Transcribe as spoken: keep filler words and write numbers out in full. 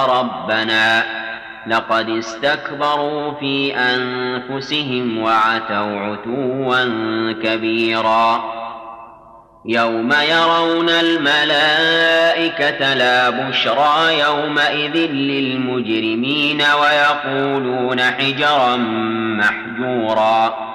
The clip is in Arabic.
ربنا لقد استكبروا في أنفسهم وعتوا عتوا كبيرا يوم يرون الملائكة لا بشرى يومئذ للمجرمين ويقولون حجرا محجورا